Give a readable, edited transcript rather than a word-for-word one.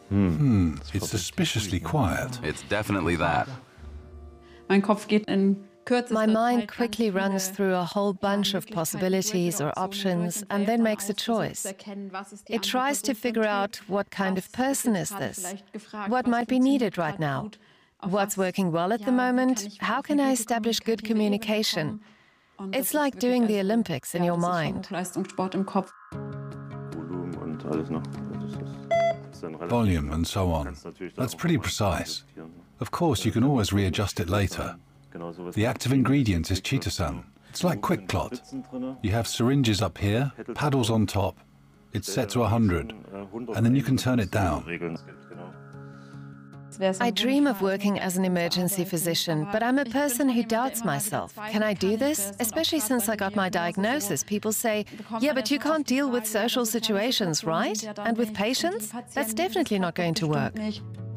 It's suspiciously quiet. It's definitely that. My mind quickly runs through a whole bunch of possibilities or options and then makes a choice. It tries to figure out what kind of person is this? What might be needed right now? What's working well at the moment? How can I establish good communication? It's like doing the Olympics in your mind. Volume and so on. That's pretty precise. Of course, you can always readjust it later. The active ingredient is chitosan. It's like QuikClot. You have syringes up here, paddles on top. It's set to 100, and then you can turn it down. I dream of working as an emergency physician, but I'm a person who doubts myself. Can I do this? Especially since I got my diagnosis, people say, yeah, but you can't deal with social situations, right? And with patients? That's definitely not going to work.